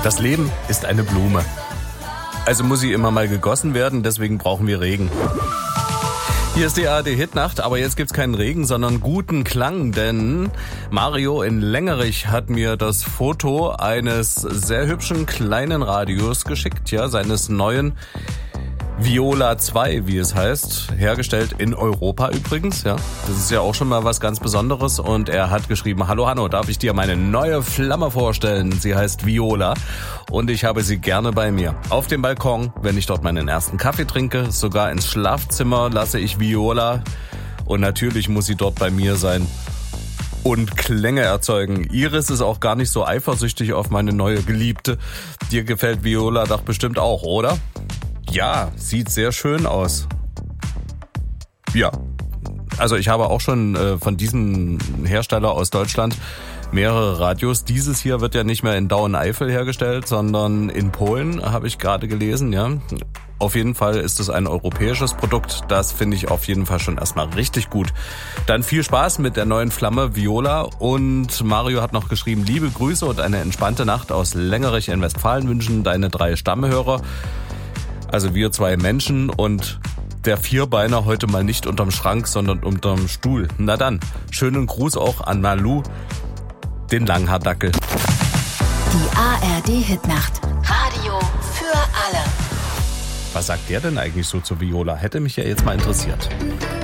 Das Leben ist eine Blume. Also muss sie immer mal gegossen werden, deswegen brauchen wir Regen. Hier ist die ARD-Hitnacht, aber jetzt gibt's keinen Regen, sondern guten Klang, denn Mario in Längerich hat mir das Foto eines sehr hübschen kleinen Radios geschickt, ja, seines neuen Viola 2, wie es heißt, hergestellt in Europa übrigens, ja. Das ist ja auch schon mal was ganz Besonderes und er hat geschrieben: Hallo Hanno, darf ich dir meine neue Flamme vorstellen? Sie heißt Viola und ich habe sie gerne bei mir. Auf dem Balkon, wenn ich dort meinen ersten Kaffee trinke, sogar ins Schlafzimmer lasse ich Viola und natürlich muss sie dort bei mir sein und Klänge erzeugen. Iris ist auch gar nicht so eifersüchtig auf meine neue Geliebte. Dir gefällt Viola doch bestimmt auch, oder? Ja, sieht sehr schön aus. Ja, also ich habe auch schon von diesem Hersteller aus Deutschland mehrere Radios. Dieses hier wird ja nicht mehr in Daueneifel hergestellt, sondern in Polen, habe ich gerade gelesen, ja. Auf jeden Fall ist es ein europäisches Produkt. Das finde ich auf jeden Fall schon erstmal richtig gut. Dann viel Spaß mit der neuen Flamme Viola. Und Mario hat noch geschrieben: Liebe Grüße und eine entspannte Nacht aus Längerich in Westfalen wünschen deine 3 Stammhörer. Also wir 2 Menschen und der Vierbeiner heute mal nicht unterm Schrank, sondern unterm Stuhl. Na dann, schönen Gruß auch an Malu, den Langhaardackel. Die ARD-Hitnacht. Radio für alle. Was sagt der denn eigentlich so zu Viola? Hätte mich ja jetzt mal interessiert.